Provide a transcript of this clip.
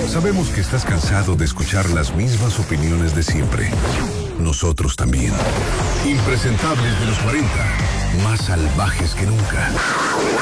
Sabemos que estás cansado de escuchar las mismas opiniones de siempre. Nosotros también. Impresentables de los 40, más salvajes que nunca.